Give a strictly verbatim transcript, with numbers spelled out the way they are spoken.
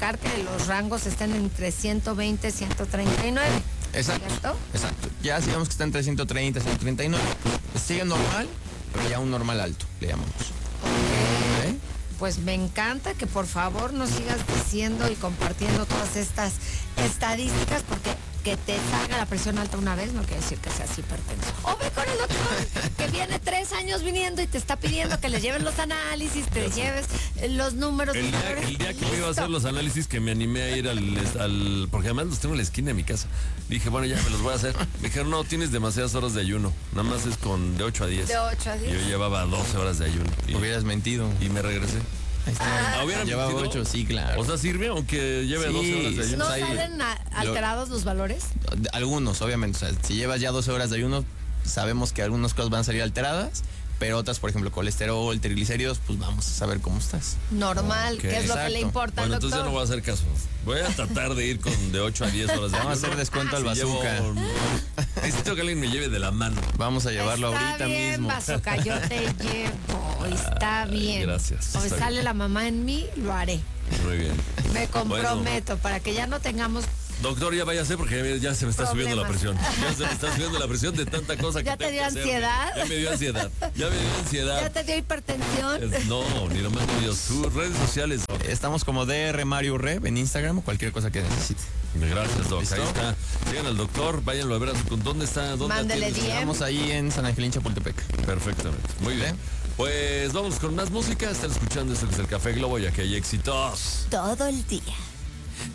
recalcar que los rangos están entre ciento veinte y ciento treinta y nueve. Exacto. ¿Cierto? Exacto. Ya digamos que está entre ciento treinta y ciento treinta y nueve. Sigue normal, pero ya un normal alto, le llamamos. Ok. ¿Eh? Pues me encanta que por favor nos sigas diciendo y compartiendo todas estas estadísticas, porque que te salga la presión alta una vez no quiere decir que seas hipertenso. O ve con el doctor que viene tres años viniendo y te está pidiendo que le lleves los análisis, te lleves los números. El día, el día que me iba a hacer los análisis, que me animé a ir al, al... Porque además los tengo en la esquina de mi casa. Dije, bueno, ya me los voy a hacer. Me dijeron, no, tienes demasiadas horas de ayuno. Nada más es con de ocho a diez. De ocho a diez. Yo llevaba doce horas de ayuno. Y, Hubieras mentido. y me regresé. Ahí está. Ah, ¿hubiera Lleva mentido? ocho, sí, claro. O sea, ¿sirve aunque lleve Sí, doce horas de ayuno? ¿No Ahí- salen a- alterados los valores? Algunos, obviamente. O sea, si llevas ya doce horas de ayuno, sabemos que algunas cosas van a salir alteradas, pero otras, por ejemplo, colesterol, triglicéridos, pues vamos a saber cómo estás. Normal, Ok. que es lo que le Exacto. importa Bueno, al entonces ya doctor. no voy a hacer caso. Voy a tratar de ir con de ocho a diez horas de ayuno. Vamos a hacer descuento al Si llevo- bazooka. Necesito que alguien me lleve de la mano. Vamos a llevarlo Está ahorita bien, mismo. bazooka, yo te llevo. Está bien. gracias, O está sale bien. la mamá en mí, lo haré. Muy bien. Me comprometo para que ya no tengamos. Doctor, ya váyase porque ya se me está subiendo la presión. Problemas. Ya se me está subiendo la presión de tanta cosa que ¿Ya te tengo dio que hacer. ansiedad? Ya me dio ansiedad. Ya me dio ansiedad. ¿Ya te dio hipertensión? Es- no, ni lo más ni Dios. Tus redes sociales, Doc. Estamos como D R Mario Rev en Instagram o cualquier cosa que necesite. Gracias, Doc. ¿Listo? Ahí está. Sigan al doctor, váyanlo a ver a su... ¿Dónde está? ¿Dónde Mándele atiende? D M. Estamos ahí en San Angelín, Chapultepec. Perfectamente. Muy bien. Pues vamos con más música. Están escuchando esto que es el Café Globo y aquí hay éxitos. Todo el día.